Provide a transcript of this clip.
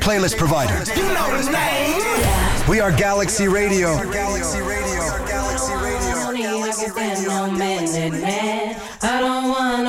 playlist provider. You know his name. We are Galaxy Radio. I don't want